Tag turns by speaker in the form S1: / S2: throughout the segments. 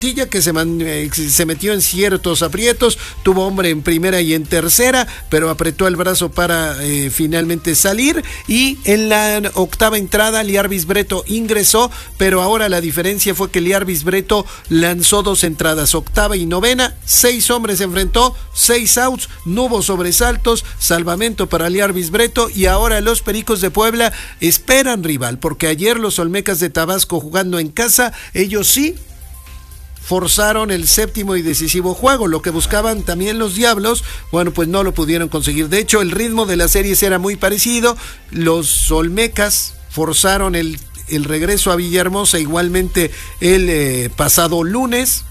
S1: que se metió en ciertos aprietos, tuvo hombre en primera y en tercera, pero apretó el brazo para finalmente salir, y en la octava entrada Liarbis Breto ingresó, pero ahora la diferencia fue que Liarbis Breto lanzó 2 entradas, octava y novena, 6 hombres se enfrentó, 6 outs, no hubo sobresaltos, salvamento para Liarbis Breto, y ahora los Pericos de Puebla esperan rival, porque ayer los Olmecas de Tabasco, jugando en casa, ellos sí forzaron el séptimo y decisivo juego. Lo que buscaban también los Diablos, bueno, pues no lo pudieron conseguir. De hecho, el ritmo de las series era muy parecido. Los Olmecas forzaron el regreso a Villahermosa igualmente el pasado lunes,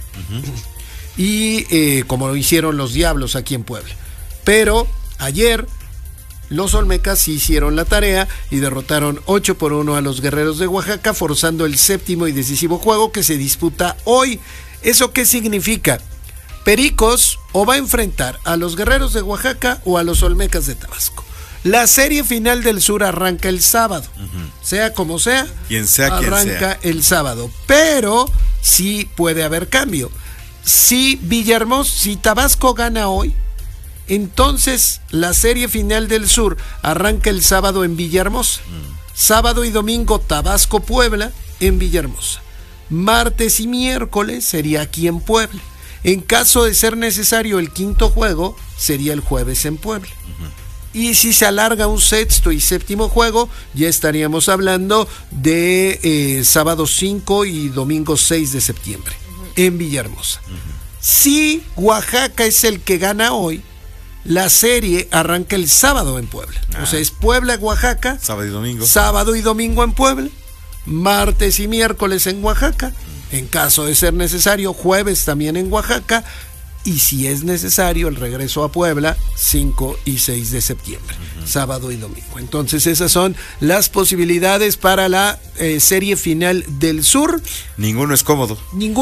S1: y como lo hicieron los Diablos aquí en Puebla. Pero ayer los Olmecas sí hicieron la tarea y derrotaron 8-1 a los Guerreros de Oaxaca, forzando el séptimo y decisivo juego que se disputa hoy. ¿Eso qué significa? Pericos o va a enfrentar a los Guerreros de Oaxaca o a los Olmecas de Tabasco. La serie final del sur arranca el sábado, sea como sea,
S2: quien sea
S1: arranca el sábado, pero sí puede haber cambio. Si Tabasco gana hoy, entonces la serie final del sur arranca el sábado en Villahermosa. Sábado y domingo Tabasco-Puebla en Villahermosa. Martes y miércoles sería aquí en Puebla. En caso de ser necesario el quinto juego, sería el jueves en Puebla. Y si se alarga un sexto y séptimo juego, ya estaríamos hablando de sábado 5 y domingo 6 de septiembre en Villahermosa. Si Oaxaca es el que gana hoy, la serie arranca el sábado en Puebla. O sea, es Puebla-Oaxaca. Sábado y domingo en Puebla. Martes y miércoles en Oaxaca. En caso de ser necesario, jueves también en Oaxaca. Y si es necesario, el regreso a Puebla, 5 y 6 de septiembre, sábado y domingo. Entonces esas son las posibilidades para la serie final del sur.
S2: Ninguno es cómodo,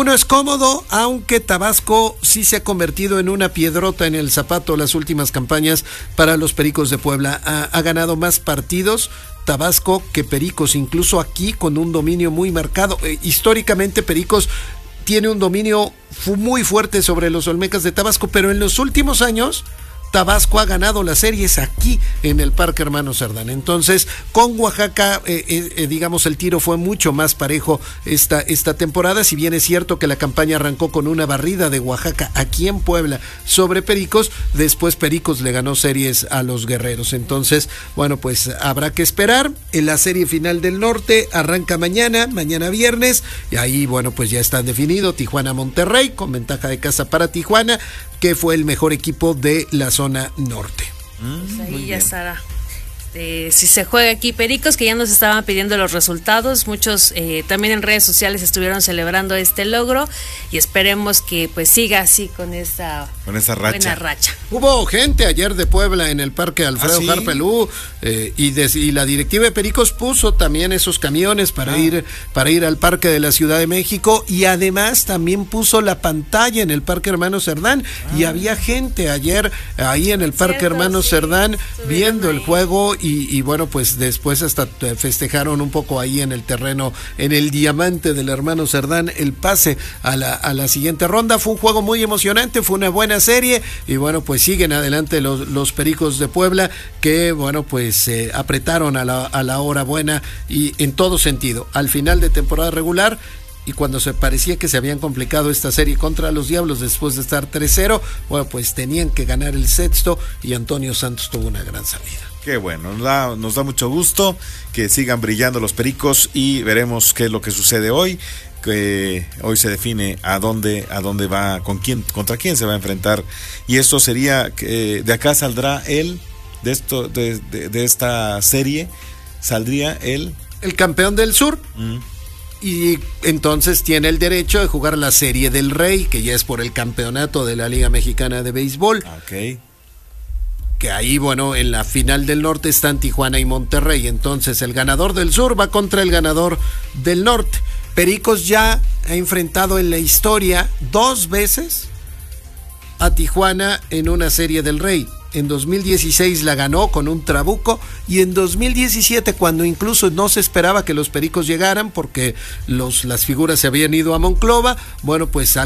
S1: aunque Tabasco sí se ha convertido en una piedrota en el zapato las últimas campañas para los Pericos de Puebla. Ha ganado más partidos Tabasco que Pericos, incluso aquí con un dominio muy marcado. Históricamente Pericos tiene un dominio muy fuerte sobre los Olmecas de Tabasco, pero en los últimos años Tabasco ha ganado las series aquí en el Parque Hermano Cerdán. Entonces, con Oaxaca, digamos, el tiro fue mucho más parejo esta temporada. Si bien es cierto que la campaña arrancó con una barrida de Oaxaca aquí en Puebla sobre Pericos, después Pericos le ganó series a los Guerreros. Entonces, bueno, pues habrá que esperar. En la serie final del norte arranca mañana viernes, y ahí, bueno, pues ya está definido Tijuana-Monterrey, con ventaja de casa para Tijuana, que fue el mejor equipo de la zona norte.
S3: Pues ahí ya estará. Si se juega aquí Pericos, que ya nos estaban pidiendo los resultados, muchos también en redes sociales estuvieron celebrando este logro, y esperemos que pues siga así con esa buena racha.
S1: Hubo gente ayer de Puebla en el Parque Alfredo Harpelú, y la directiva de Pericos puso también esos camiones para ir al Parque de la Ciudad de México, y además también puso la pantalla en el Parque Hermano Cerdán, y había gente ayer ahí en el Parque Hermano Cerdán viendo el juego. Y bueno, pues después hasta festejaron un poco ahí en el terreno, en el diamante del Hermano Cerdán, el pase a la siguiente ronda. Fue un juego muy emocionante, fue una buena serie, y bueno, pues siguen adelante los Pericos de Puebla, que bueno, pues apretaron a la hora buena, y en todo sentido, al final de temporada regular. Y cuando se parecía que se habían complicado esta serie contra los Diablos después de estar 3-0, bueno, pues tenían que ganar el sexto, y Antonio Santos tuvo una gran salida.
S2: Qué bueno, nos da mucho gusto que sigan brillando los Pericos, y veremos qué es lo que sucede hoy, que hoy se define a dónde va, contra quién se va a enfrentar, y esto sería que de acá saldrá de esta serie saldría el
S1: campeón del sur. Y entonces tiene el derecho de jugar la Serie del Rey, que ya es por el campeonato de la Liga Mexicana de Béisbol. Que ahí, bueno, en la final del norte están Tijuana y Monterrey. Entonces el ganador del sur va contra el ganador del norte. Pericos ya ha enfrentado en la historia 2 veces a Tijuana en una Serie del Rey. En 2016 la ganó con un trabuco, y en 2017, cuando incluso no se esperaba que los Pericos llegaran porque las figuras se habían ido a Monclova, bueno, pues